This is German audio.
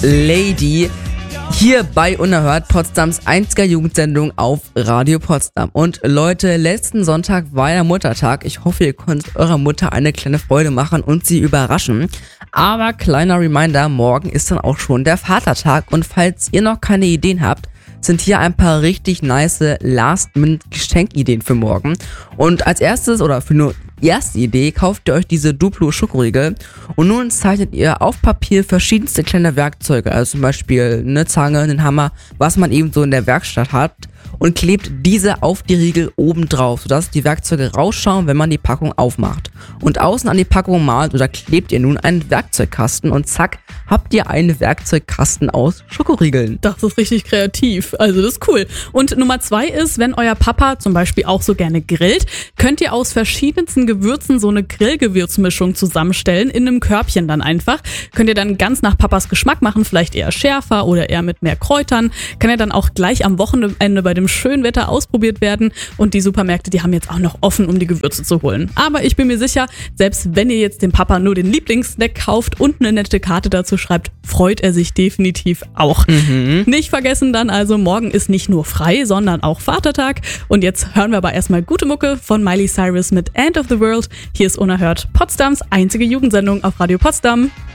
Lady hier bei Unerhört, Potsdams einziger Jugendsendung auf Radio Potsdam. Und Leute, letzten Sonntag war ja Muttertag. Ich hoffe, ihr konntet eurer Mutter eine kleine Freude machen und sie überraschen. Aber kleiner Reminder, morgen ist dann auch schon der Vatertag. Und falls ihr noch keine Ideen habt, sind hier ein paar richtig nice Last-Minute-Geschenkideen für morgen. Und als erstes, oder für nur die erste Idee, kauft ihr euch diese Duplo-Schokoriegel und nun zeichnet ihr auf Papier verschiedenste kleine Werkzeuge, also zum Beispiel eine Zange, einen Hammer, was man eben so in der Werkstatt hat, und klebt diese auf die Riegel oben drauf, sodass die Werkzeuge rausschauen, wenn man die Packung aufmacht. Und außen an die Packung malt oder klebt ihr nun einen Werkzeugkasten und zack, habt ihr einen Werkzeugkasten aus Schokoriegeln. Das ist richtig kreativ, also das ist cool. Und Nummer 2 ist, wenn euer Papa zum Beispiel auch so gerne grillt, könnt ihr aus verschiedensten Gewürzen so eine Grillgewürzmischung zusammenstellen, in einem Körbchen dann einfach. Könnt ihr dann ganz nach Papas Geschmack machen, vielleicht eher schärfer oder eher mit mehr Kräutern. Kann ja dann auch gleich am Wochenende bei dem schönen Wetter ausprobiert werden und die Supermärkte, die haben jetzt auch noch offen, um die Gewürze zu holen. Aber ich bin mir sicher, selbst wenn ihr jetzt dem Papa nur den Lieblingssnack kauft und eine nette Karte dazu schreibt, freut er sich definitiv auch. Nicht vergessen dann also, morgen ist nicht nur frei, sondern auch Vatertag. Und jetzt hören wir aber erstmal gute Mucke von Miley Cyrus mit End of the World. Hier ist Unerhört, Potsdams einzige Jugendsendung auf Radio Potsdam.